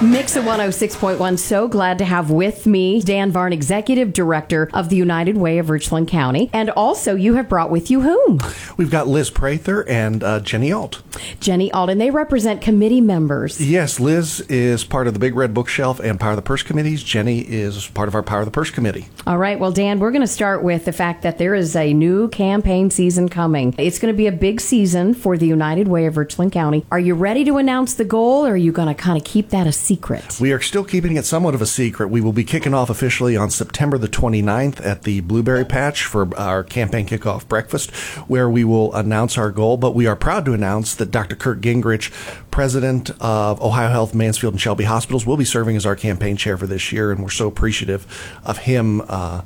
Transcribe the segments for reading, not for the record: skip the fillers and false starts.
Mix of 106.1. So glad to have with me Dan Varn, Executive Director of the United Way of Richland County. And also, you have brought with you whom? We've got Liz Prather and Jenny Alt. Jenny Alt, and they represent committee members. Yes, Liz is part of the Big Red Bookshelf and Power of the Purse committees. Jenny is part of our Power of the Purse committee. All right. Well, Dan, we're going to start with the fact that there is a new campaign season coming. It's going to be a big season for the United Way of Richland County. Are you ready to announce the goal, or are you going to kind of keep that a secret? We are still keeping it somewhat of a secret. We will be kicking off officially on September the 29th at the Blueberry Patch for our campaign kickoff breakfast, where we will announce our goal. But we are proud to announce that Dr. Kirk Gingrich, president of Ohio Health, Mansfield, and Shelby Hospitals, will be serving as our campaign chair for this year, and we're so appreciative of him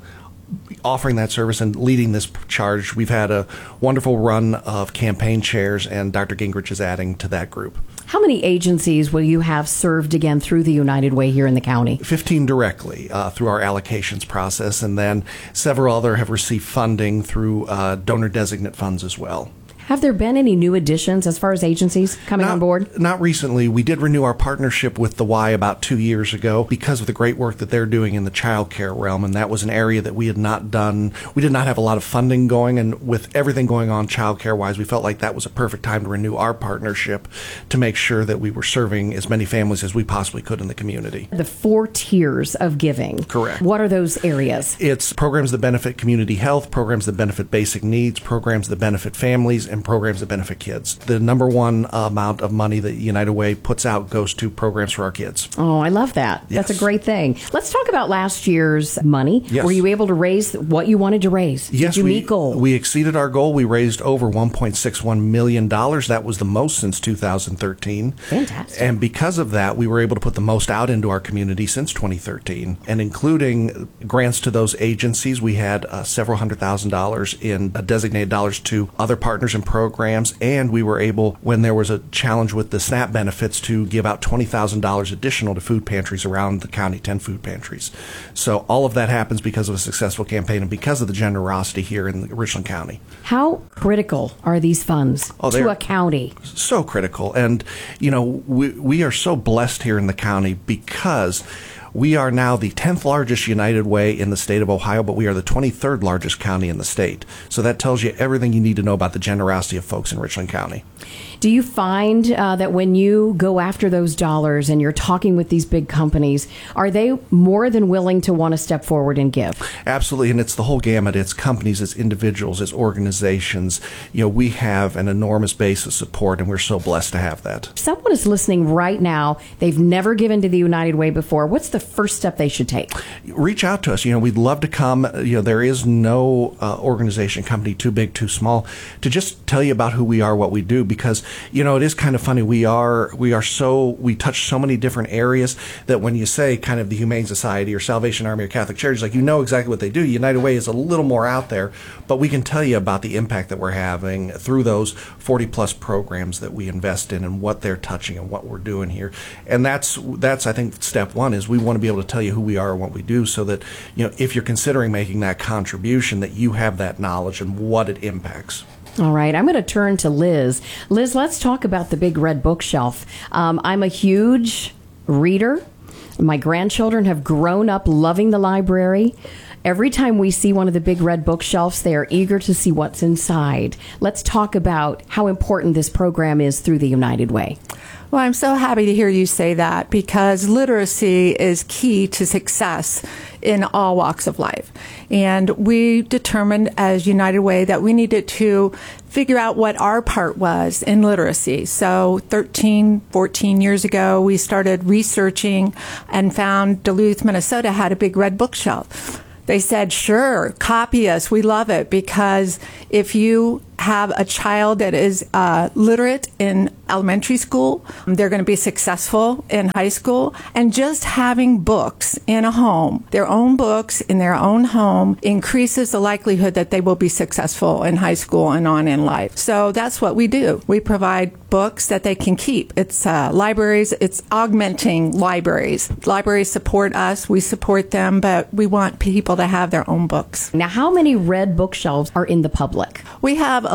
offering that service and leading this charge. We've had a wonderful run of campaign chairs, and Dr. Gingrich is adding to that group. How many agencies will you have served again through the United Way here in the county? 15 directly through our allocations process, and then several other have received funding through donor designate funds as well. Have there been any new additions as far as agencies coming on board? Not recently. We did renew our partnership with the Y about 2 years ago because of the great work that they're doing in the child care realm, and that was an area that we had not done. We did not have a lot of funding going, and with everything going on child care-wise, we felt like that was a perfect time to renew our partnership to make sure that we were serving as many families as we possibly could in the community. The 4 tiers of giving. Correct. What are those areas? It's programs that benefit community health, programs that benefit basic needs, programs that benefit families, and programs that benefit kids. The number one amount of money that United Way puts out goes to programs for our kids. Oh, I love that. Yes. That's a great thing. Let's talk about last year's money. Yes. Were you able to raise what you wanted to raise? Yes, Did you meet goal? We exceeded our goal. We raised over $1.61 million. That was the most since 2013. Fantastic. And because of that, we were able to put the most out into our community since 2013. And including grants to those agencies, we had several $100,000 in designated dollars to other partners and programs. And we were able, when there was a challenge with the SNAP benefits, to give out $20,000 additional to food pantries around the county, 10 food pantries. So all of that happens because of a successful campaign and because of the generosity here in Richland County. How critical are these funds to a county? So critical. And, you know, we are so blessed here in the county because we are now the 10th largest United Way in the state of Ohio, but we are the 23rd largest county in the state. So that tells you everything you need to know about the generosity of folks in Richland County. Do you find that when you go after those dollars and you're talking with these big companies, are they more than willing to want to step forward and give? Absolutely, and it's the whole gamut. It's companies, it's individuals, it's organizations. You know, we have an enormous base of support, and we're so blessed to have that. If someone is listening right now, they've never given to the United Way before, what's the first step they should take? Reach out to us. You know, we'd love to come. You know, there is no organization, company too big, too small, to just tell you about who we are, what we do, because, you know, it is kind of funny. We touch so many different areas that when you say kind of the Humane Society or Salvation Army or Catholic Charities, like, you know exactly what they do. United Way is a little more out there, but we can tell you about the impact that we're having through those 40 plus programs that we invest in and what they're touching and what we're doing here. And that's I think step one is we want to be able to tell you who we are and what we do, so that, you know, if you're considering making that contribution, that you have that knowledge and what it impacts. All right, I'm going to turn to Liz. Liz, let's talk about the Big Red Bookshelf. I'm a huge reader. My grandchildren have grown up loving the library. Every time we see one of the Big Red Bookshelves, they are eager to see what's inside. Let's talk about how important this program is through the United Way. Well, I'm so happy to hear you say that, because literacy is key to success in all walks of life. And we determined as United Way that we needed to figure out what our part was in literacy. So 13, 14 years ago, we started researching and found Duluth, Minnesota had a Big Red Bookshelf. They said, sure, copy us. We love it, because if you have a child that is literate in elementary school, they're going to be successful in high school. And just having books in a home, their own books in their own home, increases the likelihood that they will be successful in high school and on in life. So that's what we do. We provide books that they can keep. It's libraries. It's augmenting libraries. Libraries support us. We support them, but we want people to have their own books. Now, how many red bookshelves are in the public? We have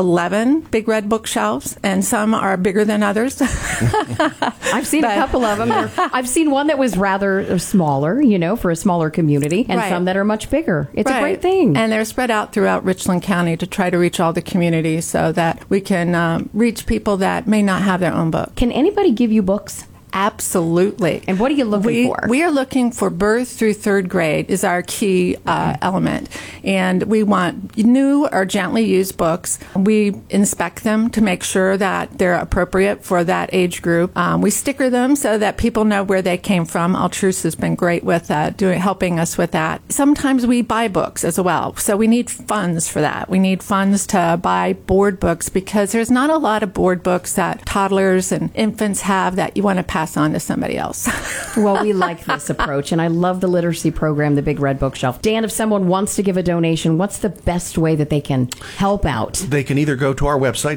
11 big red bookshelves, and some are bigger than others. I've seen a couple of them. I've seen one that was rather smaller, for a smaller community, and some that are much bigger. It's a great thing. And they're spread out throughout Richland County to try to reach all the communities so that we can reach people that may not have their own book. Can anybody give you books? Absolutely. And what are you looking for? We are looking for birth through third grade is our key element. And we want new or gently used books. We inspect them to make sure that they're appropriate for that age group. We sticker them so that people know where they came from. Altruce has been great with helping us with that. Sometimes we buy books as well. So we need funds for that. We need funds to buy board books because there's not a lot of board books that toddlers and infants have that you want to pass on to somebody else. Well, we like this approach, and I love the literacy program, the Big Red Bookshelf. Dan, if someone wants to give a donation, what's the best way that they can help out? They can either go to our website,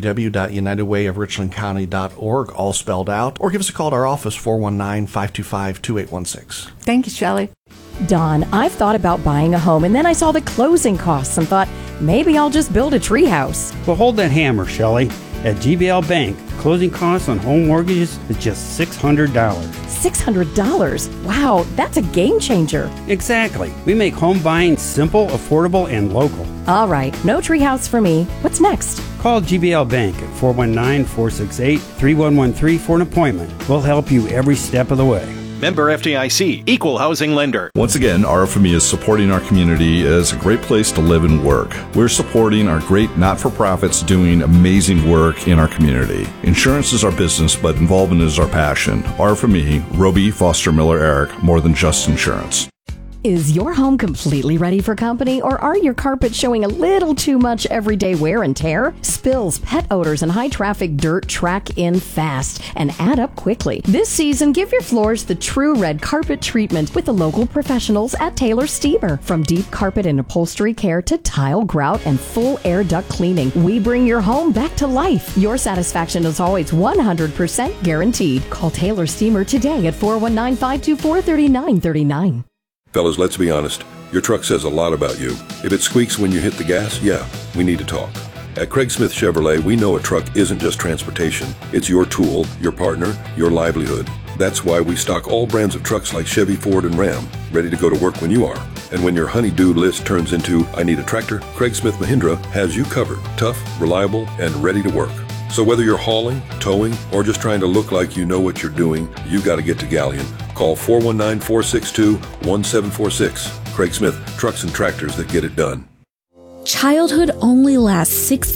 www.unitedwayofrichlandcounty.org, all spelled out, or give us a call at our office, 419-525-2816. Thank you, Shelley. Don, I've thought about buying a home, and then I saw the closing costs and thought, maybe I'll just build a treehouse. Well, hold that hammer, Shelley. At GBL Bank, closing costs on home mortgages is just $600. $600? Wow, that's a game changer. Exactly. We make home buying simple, affordable, and local. All right, no treehouse for me. What's next? Call GBL Bank at 419-468-3113 for an appointment. We'll help you every step of the way. Member FDIC, Equal Housing Lender. Once again, RFME is supporting our community as a great place to live and work. We're supporting our great not-for-profits doing amazing work in our community. Insurance is our business, but involvement is our passion. RFME, Roby, Foster, Miller, Eric, more than just insurance. Is your home completely ready for company, or are your carpets showing a little too much everyday wear and tear? Spills, pet odors, and high-traffic dirt track in fast and add up quickly. This season, give your floors the true red carpet treatment with the local professionals at Taylor Steamer. From deep carpet and upholstery care to tile, grout, and full air duct cleaning, we bring your home back to life. Your satisfaction is always 100% guaranteed. Call Taylor Steamer today at 419-524-3939. Fellas, let's be honest. Your truck says a lot about you. If it squeaks when you hit the gas, yeah, we need to talk. At Craig Smith Chevrolet, we know a truck isn't just transportation. It's your tool, your partner, your livelihood. That's why we stock all brands of trucks like Chevy, Ford, and Ram, ready to go to work when you are. And when your honey-do list turns into, I need a tractor, Craig Smith Mahindra has you covered. Tough, reliable, and ready to work. So whether you're hauling, towing, or just trying to look like you know what you're doing, you got to get to Galleon. Call 419-462-1746. Craig Smith, trucks and tractors that get it done. Childhood only lasts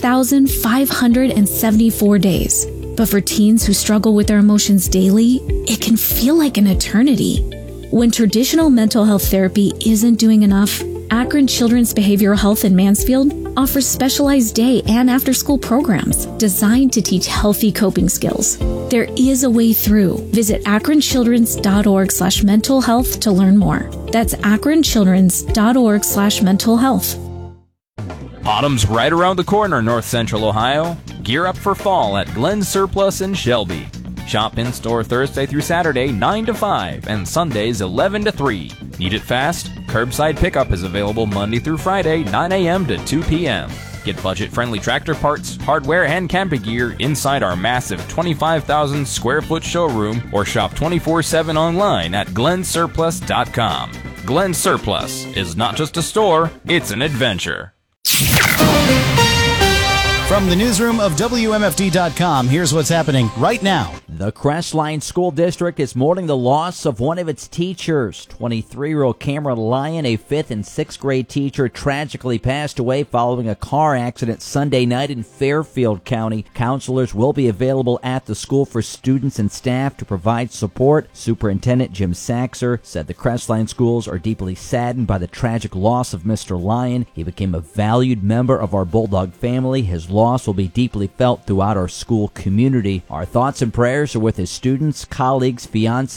6,574 days. But for teens who struggle with their emotions daily, it can feel like an eternity. When traditional mental health therapy isn't doing enough, Akron Children's Behavioral Health in Mansfield offers specialized day and after-school programs designed to teach healthy coping skills. There is a way through. Visit akronchildrens.org/mental health to learn more. That's akronchildrens.org/mental health. Autumn's right around the corner, North Central Ohio. Gear up for fall at Glenn Surplus in Shelby. Shop in-store Thursday through Saturday, 9 to 5, and Sundays, 11 to 3. Need it fast? Curbside pickup is available Monday through Friday, 9 a.m. to 2 p.m. Get budget-friendly tractor parts, hardware, and camping gear inside our massive 25,000 square foot showroom, or shop 24/7 online at glennsurplus.com. Glenn Surplus is not just a store, it's an adventure. From the newsroom of WMFD.com, here's what's happening right now. The Crestline School District is mourning the loss of one of its teachers. 23-year-old Cameron Lyon, a 5th and 6th grade teacher, tragically passed away following a car accident Sunday night in Fairfield County. Counselors will be available at the school for students and staff to provide support. Superintendent Jim Saxer said the Crestline schools are deeply saddened by the tragic loss of Mr. Lyon. He became a valued member of our Bulldog family. His loss will be deeply felt throughout our school community. Our thoughts and prayers are with his students, colleagues, fiancé,